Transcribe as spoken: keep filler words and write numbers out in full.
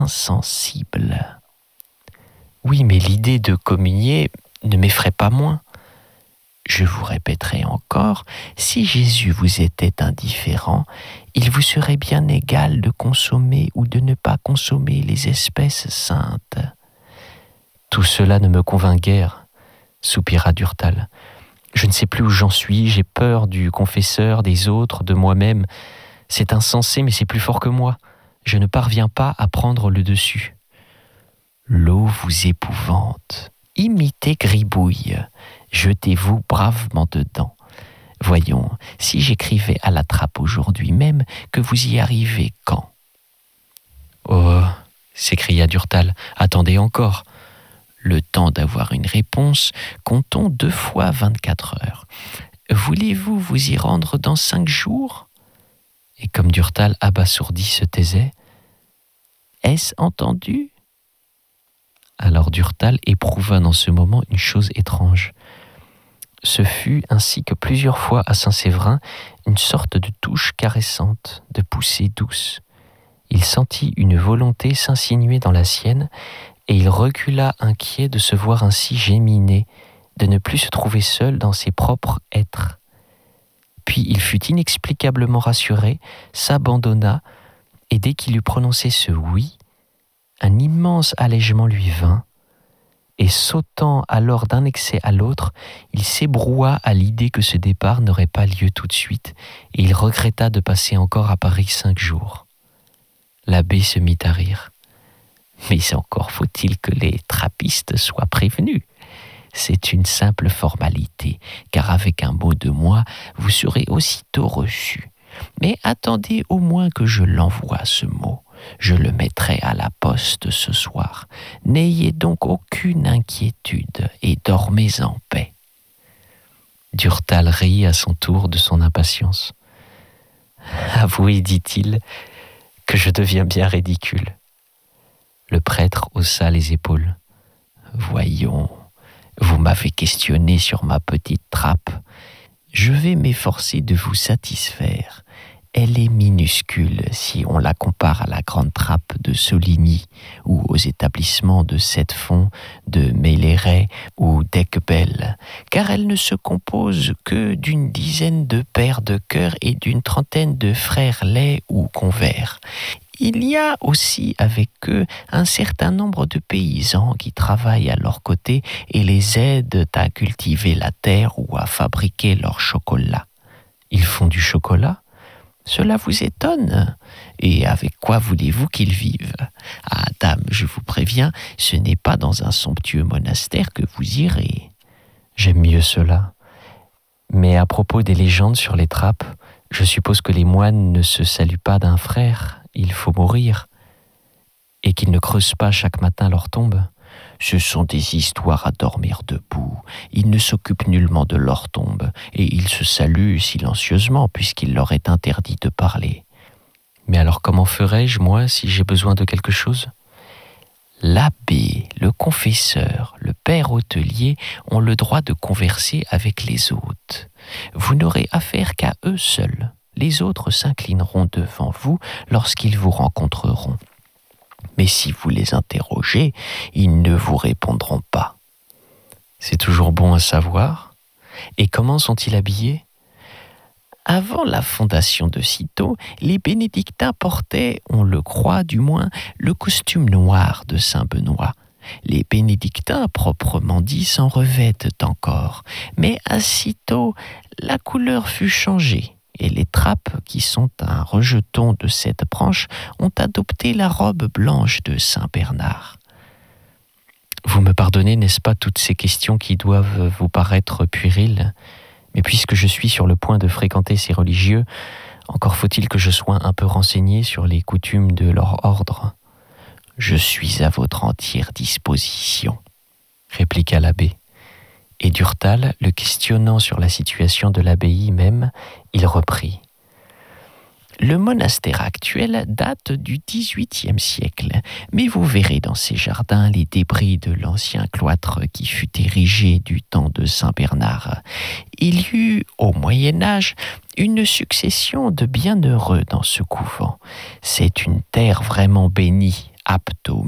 insensible. Oui, mais l'idée de communier ne m'effraie pas moins. Je vous répéterai encore, si Jésus vous était indifférent, il vous serait bien égal de consommer ou de ne pas consommer les espèces saintes. Tout cela ne me convainc guère, soupira Durtal. Je ne sais plus où j'en suis, j'ai peur du confesseur, des autres, de moi-même. C'est insensé, mais c'est plus fort que moi. Je ne parviens pas à prendre le dessus. L'eau vous épouvante. Imitez Gribouille. Jetez-vous bravement dedans. Voyons, si j'écrivais à la trappe aujourd'hui même, que vous y arrivez quand ? Oh, s'écria Durtal, attendez encore. Le temps d'avoir une réponse, comptons deux fois vingt-quatre heures. Voulez-vous vous y rendre dans cinq jours ? Et comme Durtal, abasourdi, se taisait, est-ce entendu ? Alors Durtal éprouva dans ce moment une chose étrange. Ce fut, ainsi que plusieurs fois à Saint-Séverin, une sorte de touche caressante, de poussée douce. Il sentit une volonté s'insinuer dans la sienne, et il recula inquiet de se voir ainsi géminer, de ne plus se trouver seul dans ses propres êtres. Puis il fut inexplicablement rassuré, s'abandonna, et dès qu'il eut prononcé ce « oui », un immense allègement lui vint, et sautant alors d'un excès à l'autre, il s'ébroua à l'idée que ce départ n'aurait pas lieu tout de suite, et il regretta de passer encore à Paris cinq jours. L'abbé se mit à rire. Mais encore faut-il que les trappistes soient prévenus. C'est une simple formalité, car avec un mot de moi, vous serez aussitôt reçu. Mais attendez au moins que je l'envoie, ce mot. Je le mettrai à la poste ce soir. N'ayez donc aucune inquiétude et dormez en paix. Durtal rit à son tour de son impatience. Avouez, dit-il, que je deviens bien ridicule. Le prêtre haussa les épaules. Voyons, vous m'avez questionné sur ma petite trappe. Je vais m'efforcer de vous satisfaire. Elle est minuscule si on la compare à la grande trappe de Soligny ou aux établissements de Sept-Fonds, de Meilleraye ou d'Ecbel, car elle ne se compose que d'une dizaine de paires de chœurs et d'une trentaine de frères laids ou convers. Il y a aussi avec eux un certain nombre de paysans qui travaillent à leur côté et les aident à cultiver la terre ou à fabriquer leur chocolat. Ils font du chocolat ? Cela vous étonne ? Et avec quoi voulez-vous qu'ils vivent ? Ah, dame, je vous préviens, ce n'est pas dans un somptueux monastère que vous irez. J'aime mieux cela. Mais à propos des légendes sur les trappes, je suppose que les moines ne se saluent pas d'un frère. Il faut mourir, et qu'ils ne creusent pas chaque matin leur tombe. Ce sont des histoires à dormir debout. Ils ne s'occupent nullement de leur tombe, et ils se saluent silencieusement puisqu'il leur est interdit de parler. Mais alors comment ferais-je, moi, si j'ai besoin de quelque chose ? L'abbé, le confesseur, le père hôtelier ont le droit de converser avec les hôtes. Vous n'aurez affaire qu'à eux seuls. Les autres s'inclineront devant vous lorsqu'ils vous rencontreront. Mais si vous les interrogez, ils ne vous répondront pas. C'est toujours bon à savoir. Et comment sont-ils habillés ? Avant la fondation de Cîteaux, les bénédictins portaient, on le croit du moins, le costume noir de saint Benoît. Les bénédictins, proprement dit, s'en revêtent encore. Mais à Cîteaux, la couleur fut changée. Et les trappes, qui sont un rejeton de cette branche, ont adopté la robe blanche de saint Bernard. Vous me pardonnez, n'est-ce pas, toutes ces questions qui doivent vous paraître puériles ? Mais puisque je suis sur le point de fréquenter ces religieux, encore faut-il que je sois un peu renseigné sur les coutumes de leur ordre. Je suis à votre entière disposition, répliqua l'abbé. Et Durtal, le questionnant sur la situation de l'abbaye même, il reprit. Le monastère actuel date du dix-huitième siècle, mais vous verrez dans ces jardins les débris de l'ancien cloître qui fut érigé du temps de saint Bernard. Il y eut, au Moyen-Âge, une succession de bienheureux dans ce couvent. C'est une terre vraiment bénie, apto